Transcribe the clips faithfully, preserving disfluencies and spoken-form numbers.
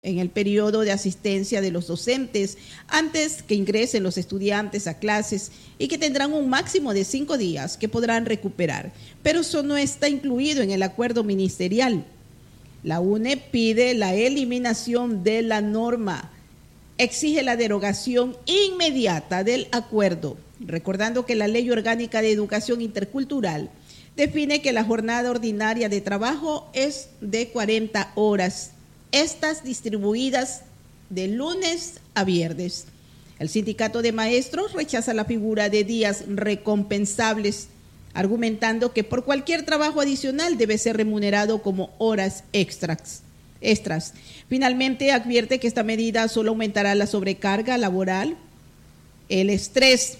en el periodo de asistencia de los docentes antes que ingresen los estudiantes a clases y que tendrán un máximo de cinco días que podrán recuperar. Pero eso no está incluido en el acuerdo ministerial. La U N E pide la eliminación de la norma, exige la derogación inmediata del acuerdo, recordando que la Ley Orgánica de Educación Intercultural define que la jornada ordinaria de trabajo es de cuarenta horas, estas distribuidas de lunes a viernes. El sindicato de maestros rechaza la figura de días recompensables, argumentando que por cualquier trabajo adicional debe ser remunerado como horas extras. extras. Finalmente, advierte que esta medida solo aumentará la sobrecarga laboral, el estrés,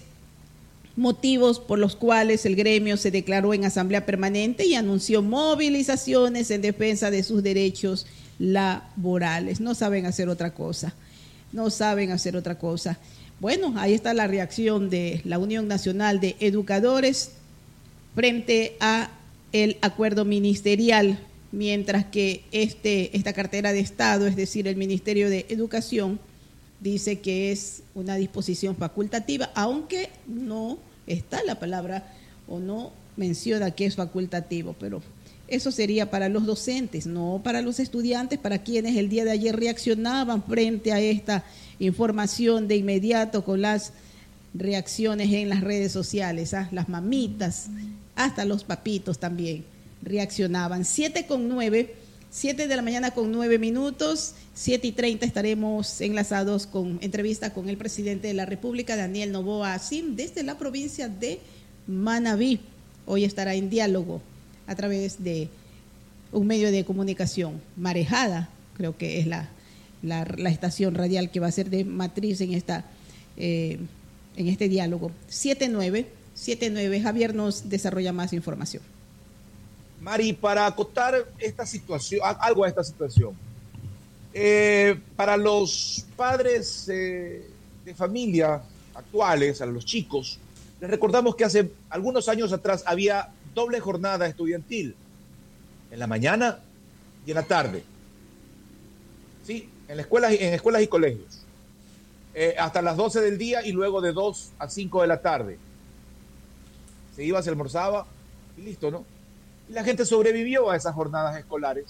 motivos por los cuales el gremio se declaró en asamblea permanente y anunció movilizaciones en defensa de sus derechos laborales. No saben hacer otra cosa, no saben hacer otra cosa. Bueno, ahí está la reacción de la Unión Nacional de Educadores frente a el acuerdo ministerial, mientras que este, esta cartera de Estado, es decir, el Ministerio de Educación, dice que es una disposición facultativa, aunque no está la palabra o no menciona que es facultativo, pero eso sería para los docentes, no para los estudiantes, para quienes el día de ayer reaccionaban frente a esta información de inmediato con las reacciones en las redes sociales, ¿ah? Las mamitas, hasta los papitos también reaccionaban. Siete con nueve, siete de la mañana con nueve minutos, siete y treinta estaremos enlazados con entrevista con el presidente de la República, Daniel Noboa Asim, desde la provincia de Manabí. Hoy estará en diálogo a través de un medio de comunicación, Marejada, creo que es la, la, la estación radial que va a ser de matriz en, esta, eh, en este diálogo. siete nueve, siete nueve, Javier nos desarrolla más información. Mari, para acotar esta situación, algo a esta situación, eh, para los padres eh, de familia actuales, a los chicos, les recordamos que hace algunos años atrás había doble jornada estudiantil, en la mañana y en la tarde, sí, en escuelas, en escuelas y colegios, eh, hasta las doce del día y luego de dos a cinco de la tarde. Se iba, se almorzaba y listo, ¿no? Y la gente sobrevivió a esas jornadas escolares.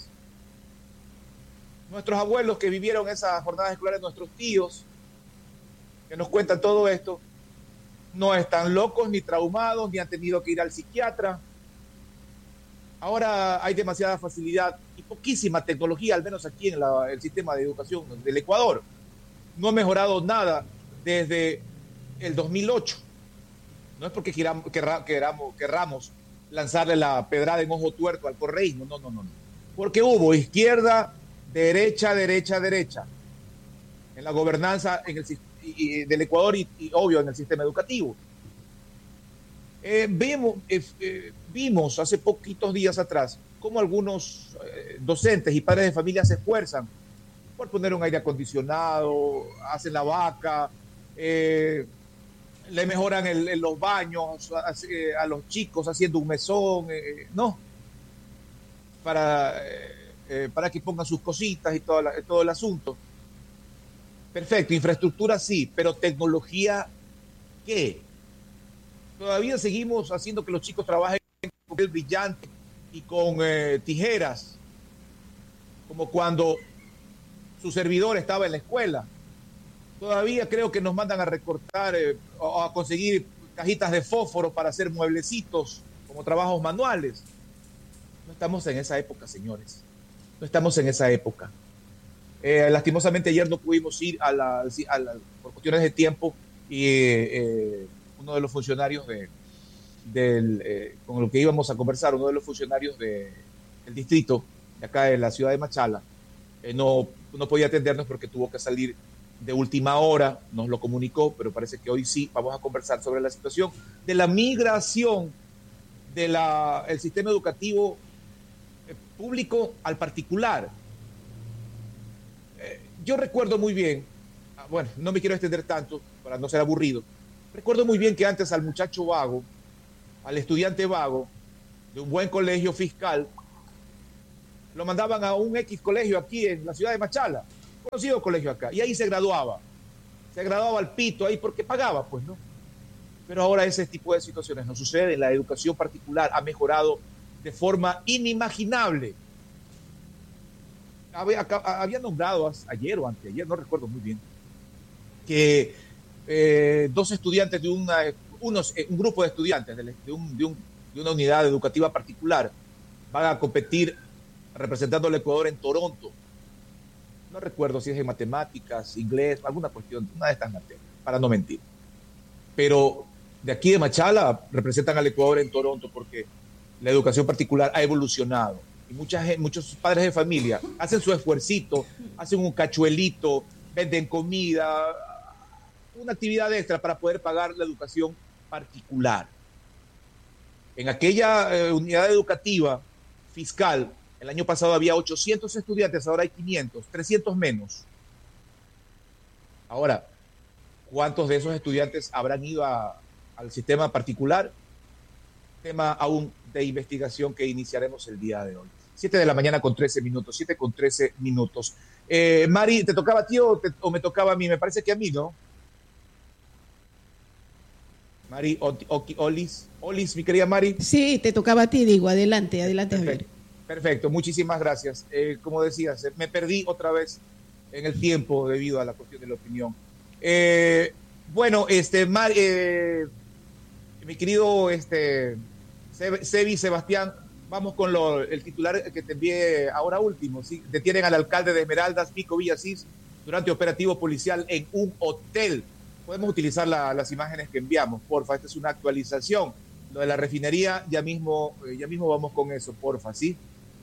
Nuestros abuelos que vivieron esas jornadas escolares, nuestros tíos que nos cuentan todo esto, no están locos ni traumados, ni han tenido que ir al psiquiatra. Ahora hay demasiada facilidad y poquísima tecnología, al menos aquí en la, el sistema de educación del Ecuador. No ha mejorado nada desde el dos mil ocho. No es porque queramos, querramos, queramos, querramos lanzarle la pedrada en ojo tuerto al correísmo, no, no, no, no. Porque hubo izquierda, derecha, derecha, derecha en la gobernanza en el, y, y, del Ecuador y, y obvio en el sistema educativo. Eh, vimos, eh, eh, vimos hace poquitos días atrás cómo algunos eh, docentes y padres de familia se esfuerzan por poner un aire acondicionado, hacen la vaca, eh, le mejoran el, el, los baños a, a los chicos haciendo un mesón, eh, no, para, eh, para que pongan sus cositas y todo, la, todo el asunto. Perfecto, infraestructura sí, pero tecnología, ¿qué? Todavía seguimos haciendo que los chicos trabajen con papel brillante y con eh, tijeras, como cuando su servidor estaba en la escuela. Todavía creo que nos mandan a recortar eh, o a conseguir cajitas de fósforo para hacer mueblecitos como trabajos manuales. No estamos en esa época, señores. No estamos en esa época. Eh, lastimosamente ayer no pudimos ir a la, a la, por cuestiones de tiempo y eh, uno de los funcionarios de, del, eh, con lo que íbamos a conversar, uno de los funcionarios de, del distrito de acá de la ciudad de Machala, eh, no, no podía atendernos porque tuvo que salir de última hora, nos lo comunicó, pero parece que hoy sí vamos a conversar sobre la situación de la migración del sistema educativo eh, público al particular. Eh, yo recuerdo muy bien, bueno, no me quiero extender tanto para no ser aburrido, recuerdo muy bien que antes al muchacho vago, al estudiante vago de un buen colegio fiscal, lo mandaban a un X colegio aquí en la ciudad de Machala, conocido colegio acá, y ahí se graduaba, se graduaba al pito ahí porque pagaba, pues, ¿no? Pero ahora ese tipo de situaciones no sucede. La educación particular ha mejorado de forma inimaginable. Había, había nombrado ayer o anteayer, no recuerdo muy bien, que eh, dos estudiantes de una, unos, un grupo de estudiantes de, de, un, de, un, de una unidad educativa particular van a competir representando al Ecuador en Toronto. No recuerdo si es en matemáticas, inglés, alguna cuestión, una de estas materias, para no mentir. Pero de aquí de Machala representan al Ecuador en Toronto porque la educación particular ha evolucionado. Y muchas, muchos padres de familia hacen su esfuercito, hacen un cachuelito, venden comida, una actividad extra para poder pagar la educación particular. En aquella eh, unidad educativa fiscal, el año pasado había ochocientos estudiantes, ahora hay quinientos, trescientos menos. Ahora, ¿cuántos de esos estudiantes habrán ido a, al sistema particular? Tema aún de investigación que iniciaremos el día de hoy. siete de la mañana con trece minutos, siete con trece minutos. Eh, Mari, ¿te tocaba a ti o, te, o me tocaba a mí? Me parece que a mí, ¿no? Mari, Olis, Olis, mi querida Mari. Sí, te tocaba a ti, digo, adelante, adelante, Perfecto. Javier. Perfecto, muchísimas gracias. Eh, como decías, me perdí otra vez en el tiempo debido a la cuestión de la opinión. Eh, bueno, este, Mar, eh, mi querido este, Sebi Sebastián, vamos con lo, el titular que te envié ahora último. ¿Sí? Detienen al alcalde de Esmeraldas, Pico Villasís, durante operativo policial en un hotel. Podemos utilizar la, las imágenes que enviamos, porfa. Esta es una actualización. Lo de la refinería, ya mismo, ya mismo vamos con eso, porfa, ¿sí?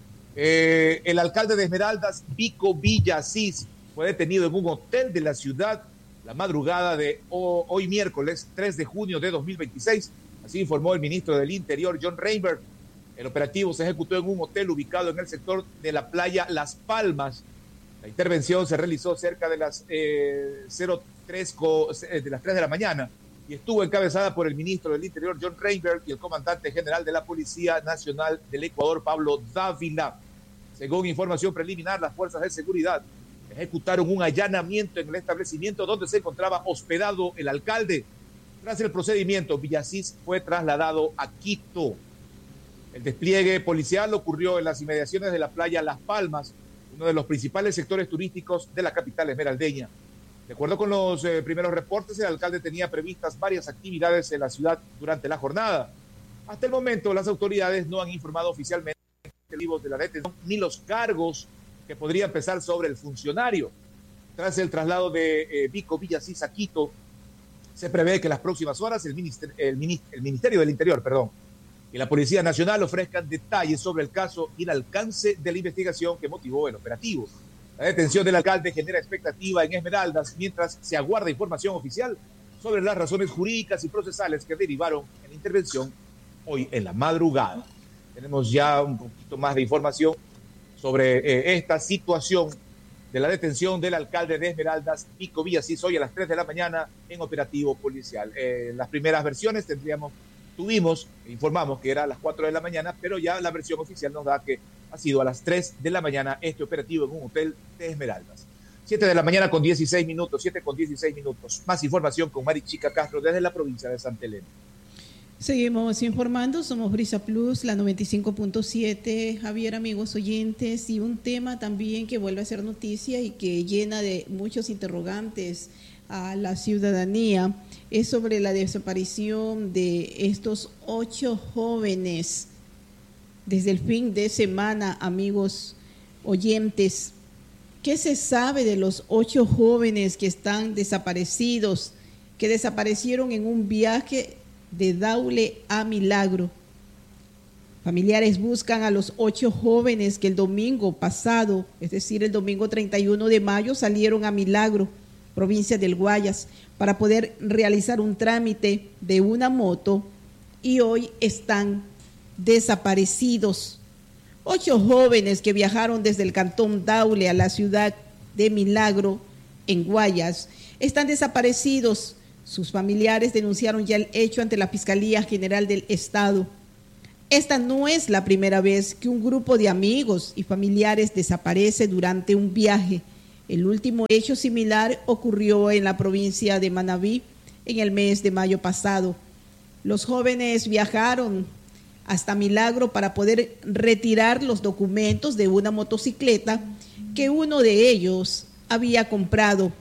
Eh, el alcalde de Esmeraldas, Pico Villasís, fue detenido en un hotel de la ciudad la madrugada de oh, hoy miércoles tres de junio de dos mil veintiséis. Así informó el ministro del Interior, John Reinberg. El operativo se ejecutó en un hotel ubicado en el sector de la playa Las Palmas. La intervención se realizó cerca de las, eh, cero tres, de las tres de la mañana y estuvo encabezada por el ministro del Interior, John Reinberg, y el comandante general de la Policía Nacional del Ecuador, Pablo Dávila. Según información preliminar, las fuerzas de seguridad ejecutaron un allanamiento en el establecimiento donde se encontraba hospedado el alcalde. Tras el procedimiento, Villasís fue trasladado a Quito. El despliegue policial ocurrió en las inmediaciones de la playa Las Palmas, uno de los principales sectores turísticos de la capital esmeraldeña. De acuerdo con los eh, primeros reportes, el alcalde tenía previstas varias actividades en la ciudad durante la jornada. Hasta el momento, las autoridades no han informado oficialmente de la detención ni los cargos que podrían pesar sobre el funcionario. Tras el traslado de eh, Pico Villasís a Quito, se prevé que en las próximas horas el, minister, el, minister, el Ministerio del Interior perdón, y la Policía Nacional ofrezcan detalles sobre el caso y el alcance de la investigación que motivó el operativo. La detención del alcalde genera expectativa en Esmeraldas mientras se aguarda información oficial sobre las razones jurídicas y procesales que derivaron en la intervención hoy en la madrugada. Tenemos ya un poquito más de información sobre eh, esta situación de la detención del alcalde de Esmeraldas, Pico Villasís, hoy a las tres de la mañana en operativo policial. Eh, las primeras versiones tendríamos, tuvimos, informamos que era a las cuatro de la mañana, pero ya la versión oficial nos da que ha sido a las tres de la mañana este operativo en un hotel de Esmeraldas. siete de la mañana con dieciséis minutos, siete con dieciséis minutos. Más información con Mari Chica Castro desde la provincia de Santa Elena. Seguimos informando, somos Brisa Plus, la noventa y cinco punto siete, Javier, amigos oyentes, y un tema también que vuelve a ser noticia y que llena de muchos interrogantes a la ciudadanía, es sobre la desaparición de estos ocho jóvenes desde el fin de semana, amigos oyentes. ¿Qué se sabe de los ocho jóvenes que están desaparecidos, que desaparecieron en un viaje de Daule a Milagro? Familiares buscan a los ocho jóvenes que el domingo pasado, es decir, el domingo treinta y uno de mayo, salieron a Milagro, provincia del Guayas, para poder realizar un trámite de una moto y hoy están desaparecidos. Ocho jóvenes que viajaron desde el cantón Daule a la ciudad de Milagro, en Guayas, están desaparecidos. Sus familiares denunciaron ya el hecho ante la Fiscalía General del Estado. Esta no es la primera vez que un grupo de amigos y familiares desaparece durante un viaje, El último hecho similar ocurrió en la provincia de Manabí en el mes de mayo pasado. Los jóvenes viajaron hasta Milagro para poder retirar los documentos de una motocicleta que uno de ellos había comprado,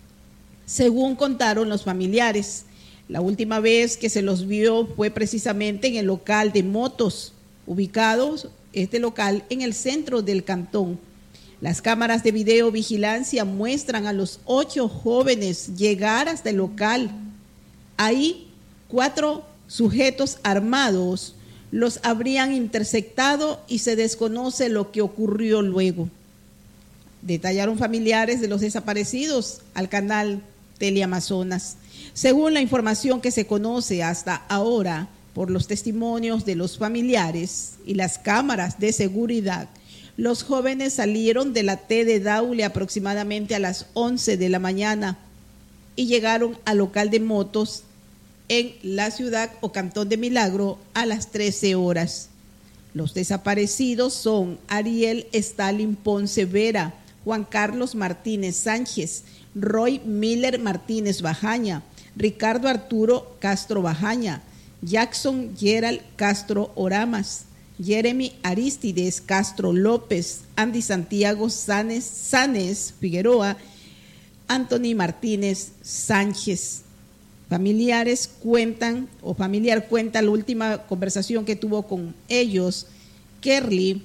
según contaron los familiares. La última vez que se los vio fue precisamente en el local de motos, ubicados este local en el centro del cantón. Las cámaras de videovigilancia muestran a los ocho jóvenes llegar hasta el local. Ahí, cuatro sujetos armados los habrían interceptado y se desconoce lo que ocurrió luego. Detallaron familiares de los desaparecidos al canal Teleamazonas. Según la información que se conoce hasta ahora por los testimonios de los familiares y las cámaras de seguridad, los jóvenes salieron de la T de Daule aproximadamente a las once de la mañana y llegaron al local de motos en la ciudad o cantón de Milagro a las trece horas. Los desaparecidos son Ariel Stalin Ponce Vera, Juan Carlos Martínez Sánchez, Roy Miller Martínez Bajaña, Ricardo Arturo Castro Bajaña, Jackson Gerald Castro Oramas, Jeremy Aristides Castro López, Andy Santiago Sanes, Sanes Figueroa, Anthony Martínez Sánchez. Familiares cuentan, o familiar cuenta la última conversación que tuvo con ellos. Kerly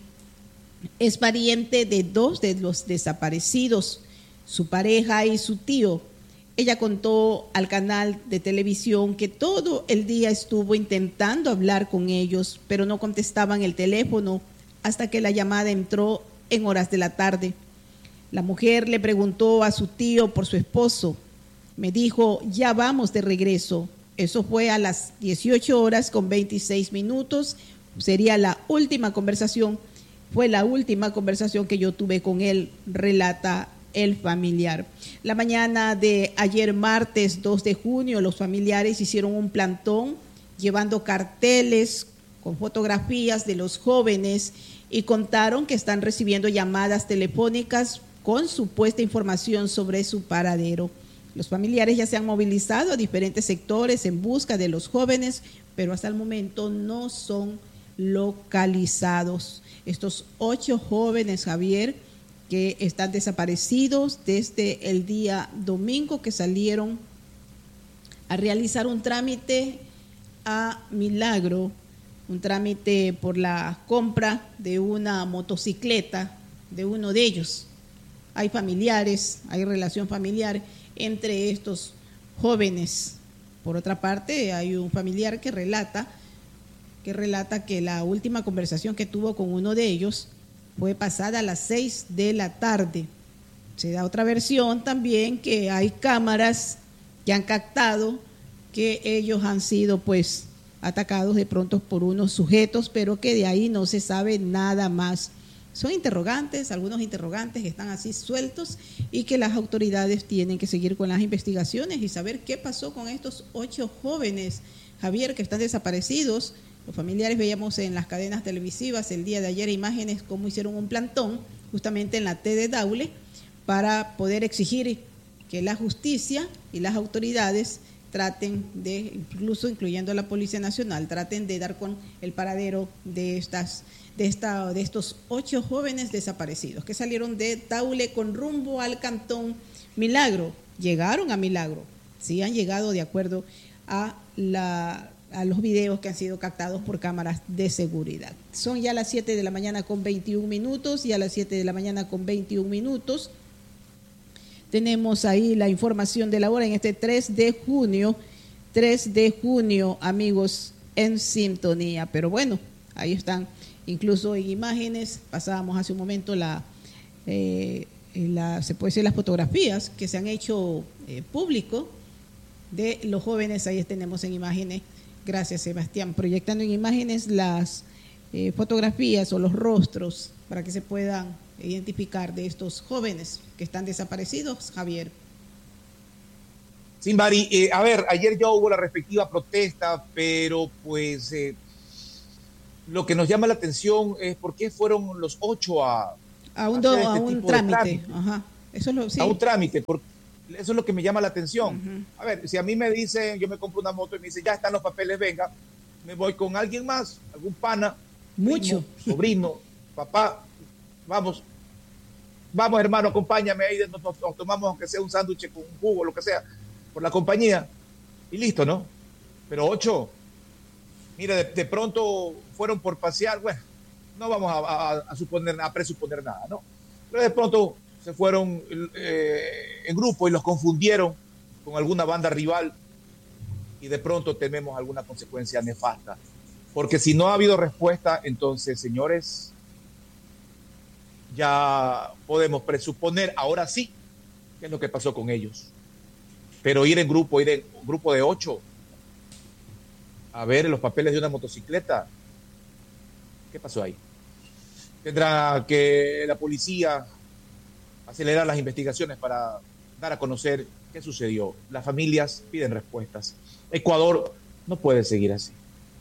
es pariente de dos de los desaparecidos, su pareja y su tío. Ella contó al canal de televisión que todo el día estuvo intentando hablar con ellos, pero no contestaban el teléfono hasta que la llamada entró en horas de la tarde. La mujer le preguntó a su tío por su esposo. Me dijo, ya vamos de regreso. Eso fue a las dieciocho horas con veintiséis minutos. Sería la última conversación. Fue la última conversación que yo tuve con él, relata el familiar. La mañana de ayer martes dos de junio, los familiares hicieron un plantón llevando carteles con fotografías de los jóvenes y contaron que están recibiendo llamadas telefónicas con supuesta información sobre su paradero. Los familiares ya se han movilizado a diferentes sectores en busca de los jóvenes, pero hasta el momento no son localizados. Estos ocho jóvenes, Javier, que están desaparecidos desde el día domingo, que salieron a realizar un trámite a Milagro, un trámite por la compra de una motocicleta de uno de ellos. Hay familiares, hay relación familiar entre estos jóvenes. Por otra parte, hay un familiar que relata, que relata que la última conversación que tuvo con uno de ellos fue pasada a las seis de la tarde. Se da otra versión también, que hay cámaras que han captado que ellos han sido pues atacados de pronto por unos sujetos, pero que de ahí no se sabe nada más. Son interrogantes, algunos interrogantes que están así sueltos y que las autoridades tienen que seguir con las investigaciones y saber qué pasó con estos ocho jóvenes, Javier, que están desaparecidos. Los familiares veíamos en las cadenas televisivas el día de ayer imágenes cómo hicieron un plantón justamente en la T de Daule para poder exigir que la justicia y las autoridades traten de, incluso incluyendo a la Policía Nacional, traten de dar con el paradero de estas de esta de estos ocho jóvenes desaparecidos que salieron de Daule con rumbo al cantón Milagro. Llegaron a Milagro, sí han llegado de acuerdo a la a los videos que han sido captados por cámaras de seguridad. Son ya las siete de la mañana con veintiún minutos y a las siete de la mañana con veintiún minutos tenemos ahí la información de la hora en este tres de junio, tres de junio, amigos, en sintonía. Pero bueno, ahí están, incluso en imágenes, pasábamos hace un momento la, eh, la se puede decir las fotografías que se han hecho eh, público de los jóvenes. Ahí tenemos en imágenes. Gracias, Sebastián. Proyectando en imágenes las eh, fotografías o los rostros para que se puedan identificar de estos jóvenes que están desaparecidos, Javier. Sí, Mari, eh, a ver, ayer ya hubo la respectiva protesta, pero pues eh, lo que nos llama la atención es por qué fueron los ocho a, a un, do, este a un trámite. Ajá. Eso es lo, sí. A un trámite, porque eso es lo que me llama la atención. Uh-huh. A ver, si a mí me dicen, yo me compro una moto y me dicen, ya están los papeles, venga, me voy con alguien más, algún pana, mucho, primo, sobrino, papá, vamos, vamos hermano, acompáñame ahí, nos, nos, nos tomamos aunque sea un sándwich con un jugo, lo que sea, por la compañía, y listo, ¿no? Pero ocho, mira, de, de pronto fueron por pasear, bueno, no vamos a, a, a suponer, a presuponer nada, ¿no? Pero de pronto se fueron eh, en grupo y los confundieron con alguna banda rival y de pronto tememos alguna consecuencia nefasta. Porque si no ha habido respuesta, entonces, señores, ya podemos presuponer, ahora sí, qué es lo que pasó con ellos. Pero ir en grupo, ir en grupo de ocho, a ver los papeles de una motocicleta, ¿qué pasó ahí? Tendrá que la policía acelerar las investigaciones para dar a conocer qué sucedió. Las familias piden respuestas. Ecuador no puede seguir así.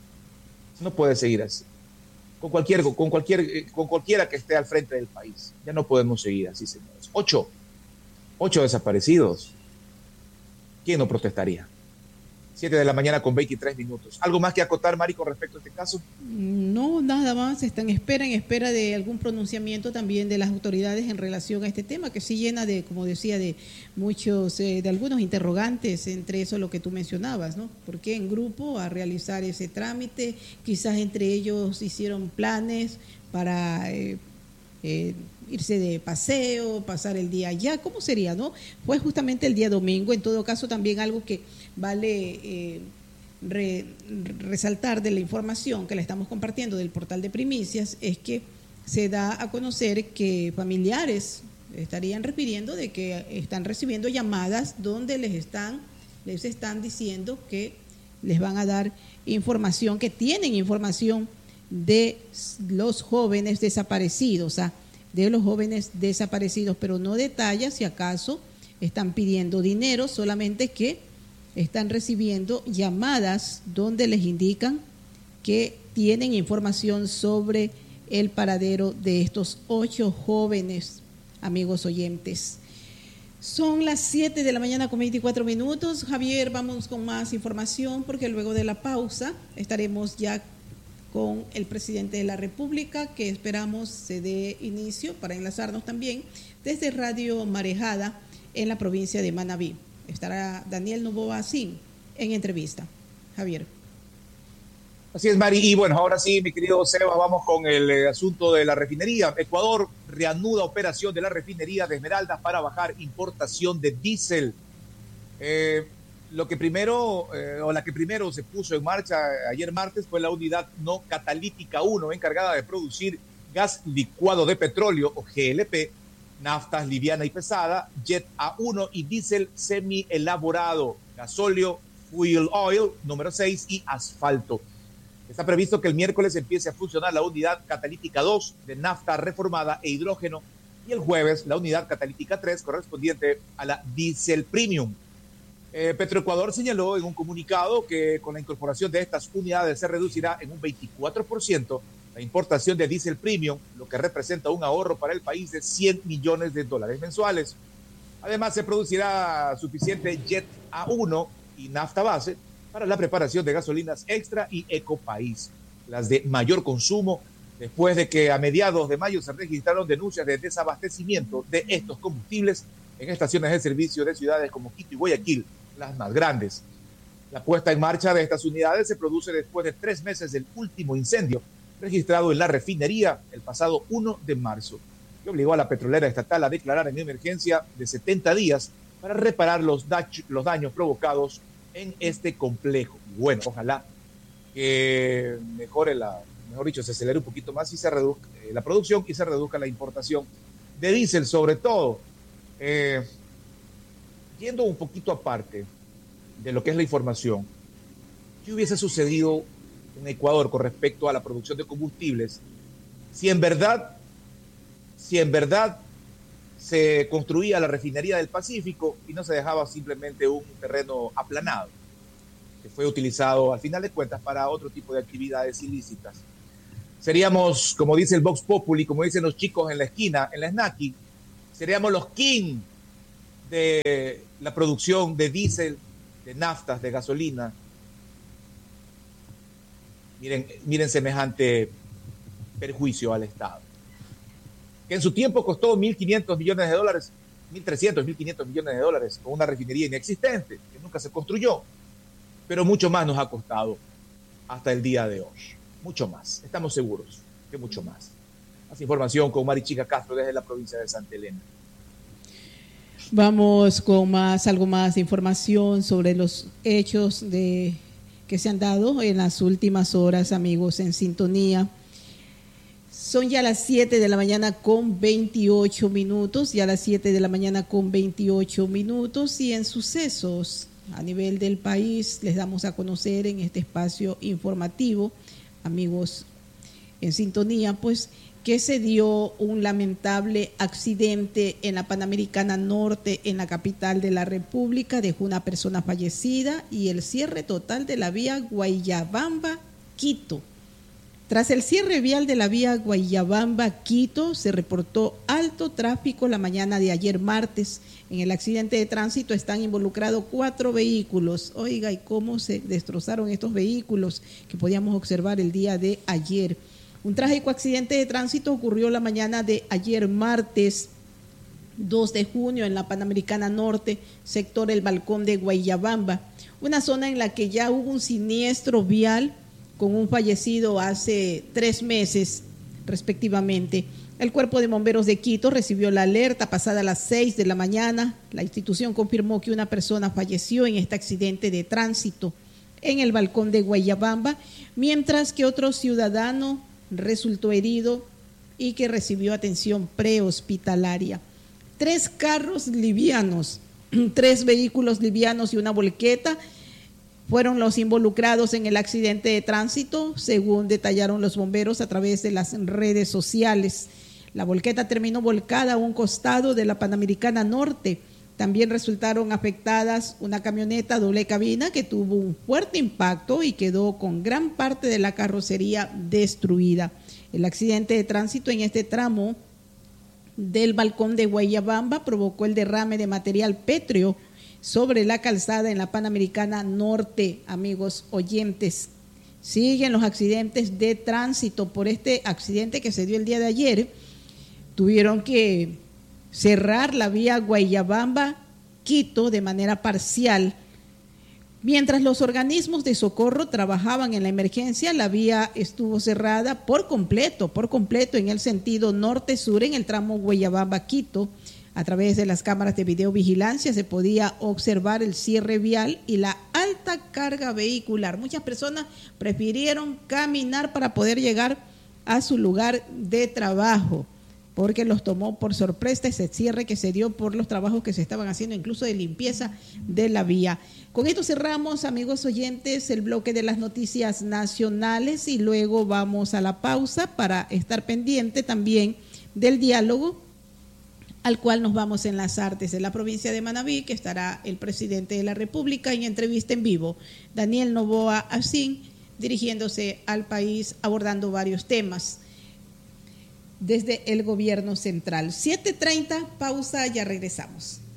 No puede seguir así. Con, cualquier, con, cualquier, con cualquiera que esté al frente del país. Ya no podemos seguir así, señores. Ocho. Ocho desaparecidos. ¿Quién no protestaría? Siete de la mañana con veintitrés minutos. ¿Algo más que acotar, Mari, con respecto a este caso? No, nada más. Está en espera, en espera de algún pronunciamiento también de las autoridades en relación a este tema, que sí llena de, como decía, de muchos, eh, de algunos interrogantes, entre eso lo que tú mencionabas, ¿no? ¿Por qué en grupo a realizar ese trámite? Quizás entre ellos hicieron planes para eh, eh, irse de paseo, pasar el día allá. ¿Cómo sería, no? Fue justamente el día domingo. En todo caso, también algo que vale eh, re, resaltar de la información que le estamos compartiendo del portal de Primicias es que se da a conocer que familiares estarían refiriendo de que están recibiendo llamadas donde les están, les están diciendo que les van a dar información, que tienen información de los jóvenes desaparecidos, o sea, de los jóvenes desaparecidos, pero no detalla si acaso están pidiendo dinero, solamente que están recibiendo llamadas donde les indican que tienen información sobre el paradero de estos ocho jóvenes, amigos oyentes. Son las siete de la mañana con veinticuatro minutos. Javier, vamos con más información porque luego de la pausa estaremos ya con el presidente de la República, que esperamos se dé inicio para enlazarnos también desde Radio Marejada en la provincia de Manabí. Estará Daniel Novoa Sin en entrevista. Javier. Así es, Mari. Y bueno, ahora sí, mi querido Seba, vamos con el eh, asunto de la refinería. Ecuador reanuda operación de la refinería de Esmeraldas para bajar importación de diésel. Eh, lo que primero, eh, o la que primero se puso en marcha ayer martes fue la unidad no catalítica uno, encargada de producir gas licuado de petróleo, o G L P, naftas liviana y pesada, jet A uno y diésel semi-elaborado, gasóleo, fuel oil número seis y asfalto. Está previsto que el miércoles empiece a funcionar la unidad catalítica dos de nafta reformada e hidrógeno y el jueves la unidad catalítica tres correspondiente a la diésel premium. Eh, Petroecuador señaló en un comunicado que con la incorporación de estas unidades se reducirá en un veinticuatro por ciento la importación de diésel premium, lo que representa un ahorro para el país de cien millones de dólares mensuales. Además, se producirá suficiente jet A uno y nafta base para la preparación de gasolinas extra y ecopaís, las de mayor consumo, después de que a mediados de mayo se registraron denuncias de desabastecimiento de estos combustibles en estaciones de servicio de ciudades como Quito y Guayaquil, las más grandes. La puesta en marcha de estas unidades se produce después de tres meses del último incendio registrado en la refinería el pasado primero de marzo, que obligó a la petrolera estatal a declarar en emergencia de setenta días para reparar los, dach- los daños provocados en este complejo. Bueno, ojalá que mejore la, mejor dicho, se acelere un poquito más y se reduzca eh, la producción y se reduzca la importación de diésel, sobre todo. Eh, yendo un poquito aparte de lo que es la información, ¿qué hubiese sucedido en Ecuador con respecto a la producción de combustibles si en verdad, si en verdad se construía la refinería del Pacífico y no se dejaba simplemente un terreno aplanado que fue utilizado al final de cuentas para otro tipo de actividades ilícitas? Seríamos, como dice el Vox Populi, como dicen los chicos en la esquina, en la Snaki, Seríamos los king de la producción de diésel, de naftas, de gasolina. Miren, miren semejante perjuicio al Estado, que en su tiempo costó mil quinientos millones de dólares, mil trescientos, mil quinientos millones de dólares, con una refinería inexistente, que nunca se construyó, pero mucho más nos ha costado hasta el día de hoy. Mucho más, estamos seguros que mucho más. Más información con Marichica Castro desde la provincia de Santa Elena. Vamos con más, algo más de información sobre los hechos de, que se han dado en las últimas horas, amigos, en sintonía. Son ya las siete de la mañana con veintiocho minutos, ya las siete de la mañana con veintiocho minutos, y en sucesos a nivel del país les damos a conocer en este espacio informativo, amigos, en sintonía, pues que se dio un lamentable accidente en la Panamericana Norte, en la capital de la República, dejó una persona fallecida y el cierre total de la vía Guayabamba-Quito. Tras el cierre vial de la vía Guayabamba-Quito, se reportó alto tráfico la mañana de ayer martes. En el accidente de tránsito están involucrados cuatro vehículos. Oiga, ¿y cómo se destrozaron estos vehículos que podíamos observar el día de ayer? Un trágico accidente de tránsito ocurrió la mañana de ayer martes dos de junio en la Panamericana Norte, sector El Balcón de Guayabamba, una zona en la que ya hubo un siniestro vial con un fallecido hace tres meses respectivamente. El Cuerpo de Bomberos de Quito recibió la alerta pasada las seis de la mañana. La institución confirmó que una persona falleció en este accidente de tránsito en el Balcón de Guayabamba, mientras que otro ciudadano resultó herido y que recibió atención prehospitalaria. Tres carros livianos, tres vehículos livianos y una volqueta fueron los involucrados en el accidente de tránsito, según detallaron los bomberos a través de las redes sociales. La volqueta terminó volcada a un costado de la Panamericana Norte. También resultaron afectadas una camioneta doble cabina que tuvo un fuerte impacto y quedó con gran parte de la carrocería destruida. El accidente de tránsito en este tramo del Balcón de Guayabamba provocó el derrame de material pétreo sobre la calzada en la Panamericana Norte, amigos oyentes. Siguen los accidentes de tránsito. Por este accidente que se dio el día de ayer, tuvieron que cerrar la vía Guayabamba-Quito de manera parcial. Mientras los organismos de socorro trabajaban en la emergencia, la vía estuvo cerrada por completo, por completo en el sentido norte-sur en el tramo Guayabamba-Quito. A través de las cámaras de videovigilancia se podía observar el cierre vial y la alta carga vehicular. Muchas personas prefirieron caminar para poder llegar a su lugar de trabajo, porque los tomó por sorpresa ese cierre que se dio por los trabajos que se estaban haciendo, incluso de limpieza de la vía. Con esto cerramos, amigos oyentes, el bloque de las noticias nacionales y luego vamos a la pausa para estar pendiente también del diálogo al cual nos vamos a enlazar desde la provincia de Manabí, que estará el presidente de la República en entrevista en vivo, Daniel Noboa Asín, dirigiéndose al país abordando varios temas desde el gobierno central. siete treinta, pausa, ya regresamos.